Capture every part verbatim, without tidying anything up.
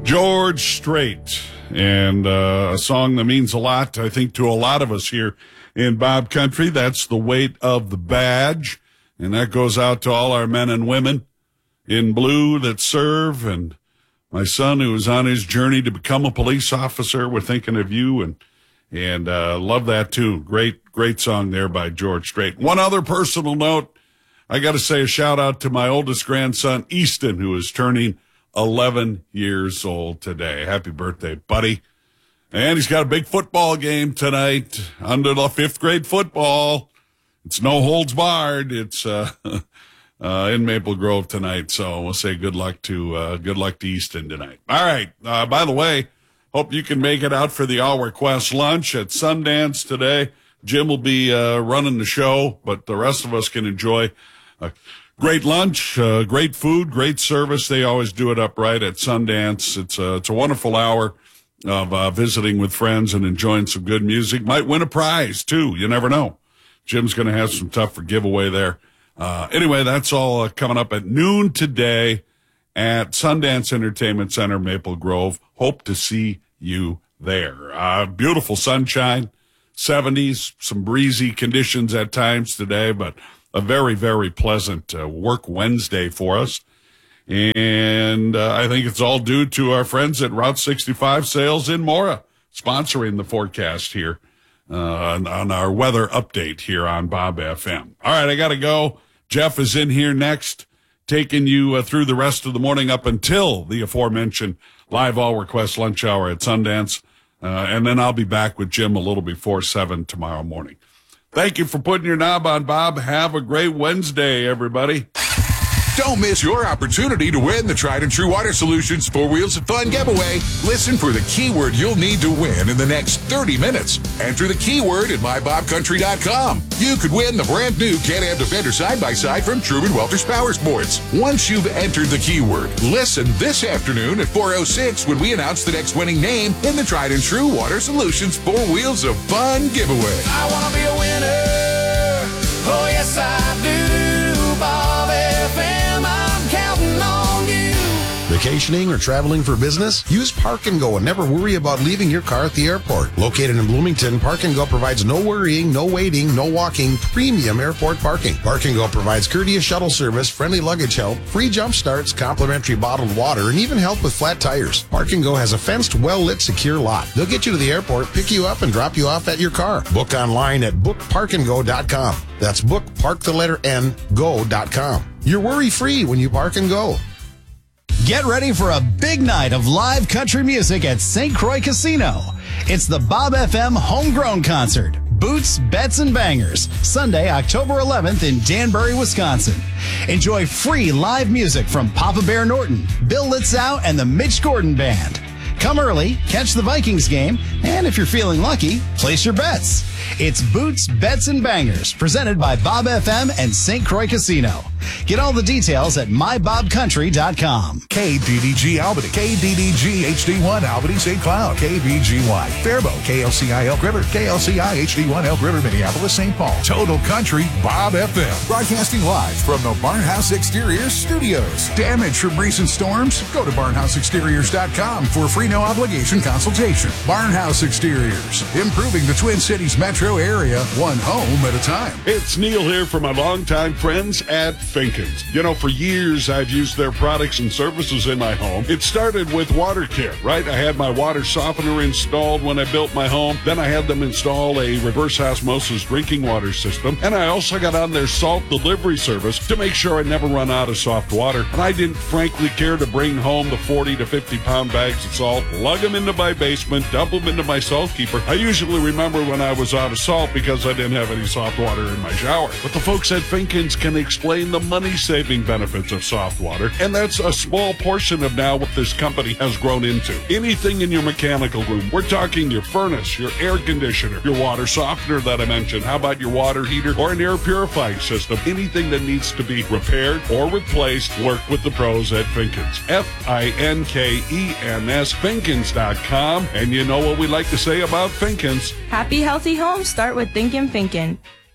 George Strait, and uh, a song that means a lot, I think, to a lot of us here in Bob Country. That's The Weight of the Badge, and that goes out to all our men and women in blue that serve, and my son who is on his journey to become a police officer. We're thinking of you, and and uh, love that, too. Great, great song there by George Strait. One other personal note, I got to say a shout-out to my oldest grandson, Easton, who is turning eleven years old today. Happy birthday, buddy. And he's got a big football game tonight under the fifth grade football. It's no holds barred. It's uh, uh, in Maple Grove tonight. So we'll say good luck to uh, good luck to Easton tonight. All right. Uh, by the way, hope you can make it out for the All Request lunch at Sundance today. Jim will be uh, running the show, but the rest of us can enjoy a great lunch, uh, great food, great service. They always do it up right at Sundance. It's a, it's a wonderful hour of uh, visiting with friends and enjoying some good music. Might win a prize, too. You never know. Jim's going to have some tough for giveaway there. Uh, anyway, that's all uh, coming up at noon today at Sundance Entertainment Center, Maple Grove. Hope to see you there. Uh, beautiful sunshine, seventies, some breezy conditions at times today, but a very, very pleasant uh, work Wednesday for us. And uh, I think it's all due to our friends at Route sixty-five Sales in Mora, sponsoring the forecast here uh, on, on our weather update here on Bob F M. All right, I got to go. Jeff is in here next, taking you uh, through the rest of the morning up until the aforementioned live All Request lunch hour at Sundance. Uh, and then I'll be back with Jim a little before seven tomorrow morning. Thank you for putting your knob on, Bob. Have a great Wednesday, everybody. Don't miss your opportunity to win the Tried and True Water Solutions Four Wheels of Fun giveaway. Listen for the keyword you'll need to win in the next thirty minutes. Enter the keyword at my bob country dot com. You could win the brand new Can-Am Defender side-by-side from Truman Welters Power Sports. Once you've entered the keyword, listen this afternoon at four oh six when we announce the next winning name in the Tried and True Water Solutions Four Wheels of Fun giveaway. I want to be a winner. Oh, yes, I do. Bob F M, I'm counting on you. Vacationing or traveling for business? Use Park and Go and never worry about leaving your car at the airport. Located in Bloomington, Park and Go provides no worrying, no waiting, no walking, premium airport parking. Park and Go provides courteous shuttle service, friendly luggage help, free jump starts, complimentary bottled water, and even help with flat tires. Park and Go has a fenced, well-lit, secure lot. They'll get you to the airport, pick you up, and drop you off at your car. Book online at book park and go dot com. That's book, park the letter N, go dot com. You're worry-free when you Park and Go. Get ready for a big night of live country music at Saint Croix Casino. It's the Bob F M Homegrown Concert, Boots, Bets, and Bangers, Sunday, October eleventh in Danbury, Wisconsin. Enjoy free live music from Papa Bear Norton, Bill Litzow, and the Mitch Gordon Band. Come early, catch the Vikings game, and if you're feeling lucky, place your bets. It's Boots, Bets, and Bangers, presented by Bob F M and Saint Croix Casino. Get all the details at my bob country dot com. K D D G Albany, K D D G H D one Albany Saint Cloud, K B G Y Faribault, K L C I Elk River, K L C I H D one Elk River, Minneapolis, Saint Paul. Total Country, Bob F M. Broadcasting live from the Barnhouse Exteriors Studios. Damage from recent storms? Go to barnhouse exteriors dot com for a free no obligation consultation. Barnhouse Exteriors, improving the Twin Cities metro area, one home at a time. It's Neil here for my longtime friends at Finkins. You know, for years I've used their products and services in my home. It started with water care, right? I had my water softener installed when I built my home. Then I had them install a reverse osmosis drinking water system. And I also got on their salt delivery service to make sure I never run out of soft water. And I didn't frankly care to bring home the forty to fifty pound bags of salt, lug them into my basement, dump them into my salt keeper. I usually remember when I was out of salt because I didn't have any soft water in my shower. But the folks at Finkins can explain the money-saving benefits of soft water, and that's a small portion of now what this company has grown into. Anything in your mechanical room, we're talking your furnace, your air conditioner, your water softener that I mentioned, how about your water heater or an air purifying system, anything that needs to be repaired or replaced, work with the pros at Finkins. F I N K E N S, Finkins dot com, and you know what we like to say about Finkins. Happy, healthy homes start with thinking Finkin.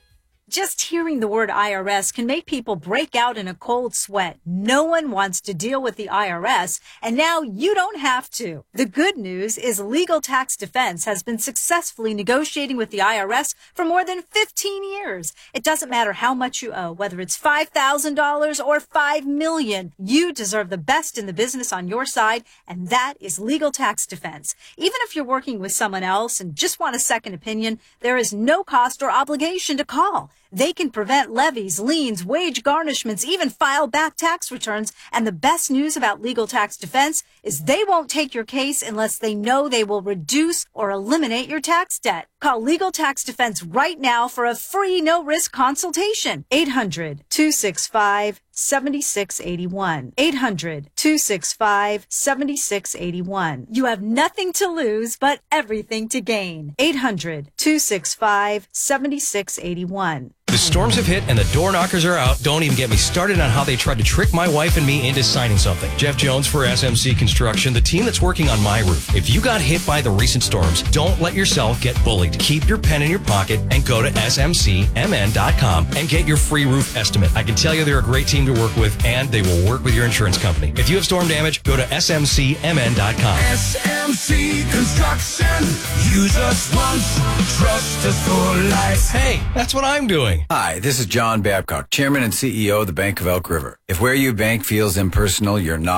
Just hearing the word I R S can make people break out in a cold sweat. No one wants to deal with the I R S, and now you don't have to. The good news is Legal Tax Defense has been successfully negotiating with the I R S for more than fifteen years. It doesn't matter how much you owe, whether it's five thousand dollars or five million dollars. You deserve the best in the business on your side, and that is Legal Tax Defense. Even if you're working with someone else and just want a second opinion, there is no cost or obligation to call. They can prevent levies, liens, wage garnishments, even file back tax returns. And the best news about Legal Tax Defense is they won't take your case unless they know they will reduce or eliminate your tax debt. Call Legal Tax Defense right now for a free no-risk consultation. eight hundred, two six five, seven six eight one. eight hundred, two six five, seven six eight one. You have nothing to lose but everything to gain. eight hundred, two six five, seven six eight one. The storms have hit and the door knockers are out. Don't even get me started on how they tried to trick my wife and me into signing something. Jeff Jones for S M C Construction, the team that's working on my roof. If you got hit by the recent storms, don't let yourself get bullied. Keep your pen in your pocket and go to S M C M N dot com and get your free roof estimate. I can tell you they're a great team to work with, and they will work with your insurance company. If you have storm damage, go to S M C M N dot com. S M C Construction. Use us once, trust us for life. Hey, that's what I'm doing. Hi, this is John Babcock, Chairman and C E O of the Bank of Elk River. If where you bank feels impersonal, you're not